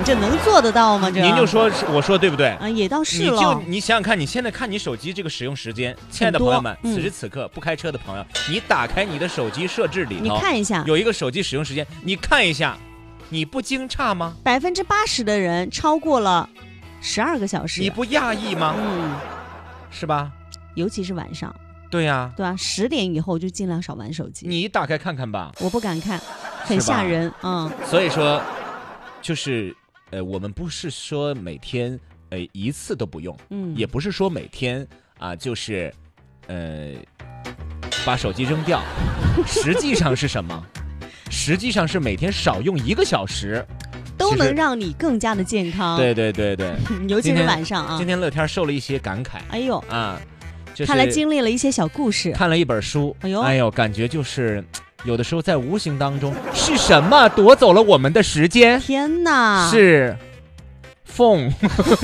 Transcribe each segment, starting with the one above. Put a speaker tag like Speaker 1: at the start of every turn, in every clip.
Speaker 1: 你这能做得到吗？这
Speaker 2: 您就说我说对不对
Speaker 1: 啊？也倒是了。
Speaker 2: 你想想看，你现在看你手机这个使用时间，亲爱的朋友们，此时此刻不开车的朋友，你打开你的手机设置里头，
Speaker 1: 你看一下，
Speaker 2: 有一个手机使用时间，你看一下，你不惊诧吗
Speaker 1: ？80%的人超过了12个小时，
Speaker 2: 你不讶异吗？是吧？
Speaker 1: 尤其是晚上。
Speaker 2: 对呀，
Speaker 1: 对吧？10点以后就尽量少玩手机。
Speaker 2: 你打开看看吧。
Speaker 1: 我不敢看，很吓人。
Speaker 2: 所以说，就是我们不是说每天一次都不用，也不是说每天就是把手机扔掉。实际上是什么？实际上是每天少用1个小时。
Speaker 1: 都能让你更加的健康。
Speaker 2: 对，
Speaker 1: 尤其是晚上啊。
Speaker 2: 今天乐天受了一些感慨。
Speaker 1: 哎呦
Speaker 2: 就是
Speaker 1: 看来经历了一些小故事，
Speaker 2: 看了一本书。
Speaker 1: 哎呦，
Speaker 2: 感觉就是有的时候在无形当中是什么夺走了我们的时间？
Speaker 1: 天哪！
Speaker 2: 是凤。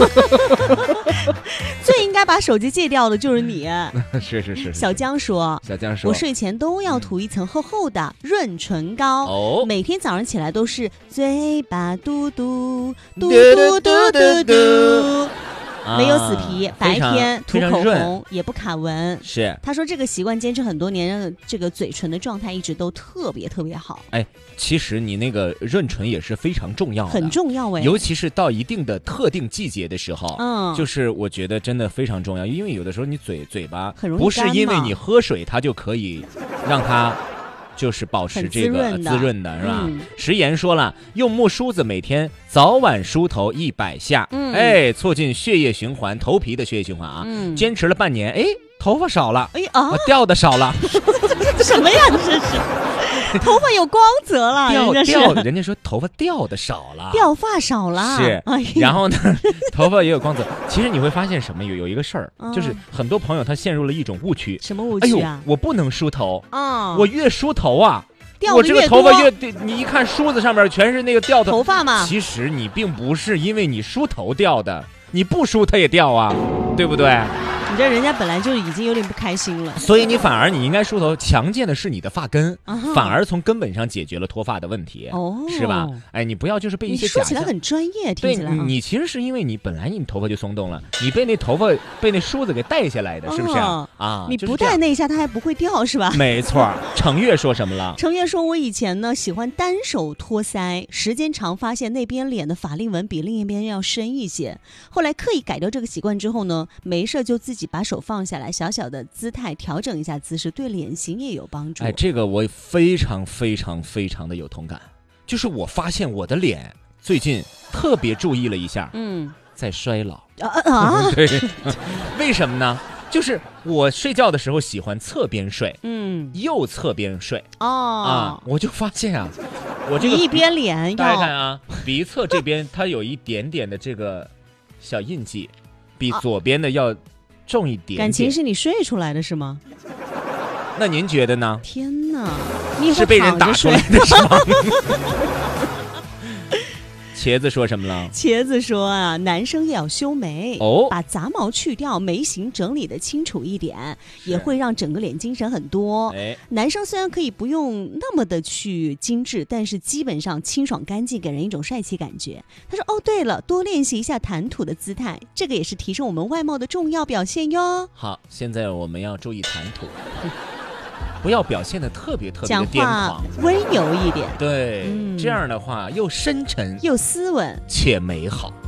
Speaker 1: 最应该把手机戒掉的就是你。
Speaker 2: 是。
Speaker 1: 小江说，我睡前都要涂一层厚厚的润唇膏，每天早上起来都是嘴巴嘟嘟嘟嘟嘟嘟嘟。没有死皮，白天涂口红也不卡纹。
Speaker 2: 是，
Speaker 1: 他说这个习惯坚持很多年，让这个嘴唇的状态一直都特别好。
Speaker 2: 其实你那个润唇也是非常重要的，
Speaker 1: 很重要
Speaker 2: 尤其是到一定的特定季节的时候，就是我觉得真的非常重要，因为有的时候你嘴巴不是因为你喝水它就可以让它就是保持这个滋润的，是吧？食盐说了，用木梳子每天早晚梳头100下，促进血液循环，头皮的血液循环啊。坚持了半年，头发少了，掉的少了。
Speaker 1: 什么呀？这是头发有光泽了，
Speaker 2: 人家说头发掉的少了，
Speaker 1: 掉发少了。
Speaker 2: 是，然后呢，头发也有光泽。其实你会发现什么？有一个事儿，就是很多朋友他陷入了一种误区。
Speaker 1: 什么误区啊？
Speaker 2: 我不能梳头
Speaker 1: 啊！
Speaker 2: 我越梳头啊，
Speaker 1: 我
Speaker 2: 这个头发越，你一看梳子上面全是那个掉的
Speaker 1: 头发嘛。
Speaker 2: 其实你并不是因为你梳头掉的，你不梳它也掉啊，对不对？
Speaker 1: 你这人家本来就已经有点不开心了，
Speaker 2: 所以你反而你应该梳头，强健的是你的发根，反而从根本上解决了脱发的问题，是吧？你不要就是被一些假象。
Speaker 1: 你说起来很专业，听起来。
Speaker 2: 对，你其实是因为你本来你头发就松动了，你被那梳子给带下来的，是不是
Speaker 1: 你不带那一下它还不会掉，是吧？
Speaker 2: 没错。程月说什么了？
Speaker 1: 程月说，我以前呢喜欢单手托腮，时间长发现那边脸的法令纹比另一边要深一些，后来刻意改掉这个习惯之后呢，没事就自己把手放下来，小小的姿态调整一下姿势，对脸型也有帮助。
Speaker 2: 这个我非常的有同感。就是我发现我的脸最近特别注意了一下，在衰老。对，为什么呢？就是我睡觉的时候喜欢侧边睡，右侧边睡。我就发现啊，我这个
Speaker 1: 你一边脸
Speaker 2: 大家看啊，鼻侧这边它有一点点的这个小印记，比左边的要重一点。
Speaker 1: 感情是你睡出来的是吗？
Speaker 2: 那您觉得呢？
Speaker 1: 天哪，你
Speaker 2: 是被人打出来的是吗？茄子说什么了？
Speaker 1: 茄子说啊，男生也要修眉，把杂毛去掉，眉形整理的清楚一点，也会让整个脸精神很多。男生虽然可以不用那么的去精致，但是基本上清爽干净，给人一种帅气感觉。他说对了，多练习一下谈吐的姿态，这个也是提升我们外貌的重要表现哟。
Speaker 2: 好，现在我们要注意谈吐。不要表现得特别的癫狂，
Speaker 1: 温柔一点。
Speaker 2: 对，这样的话又深沉
Speaker 1: 又斯文
Speaker 2: 且美好。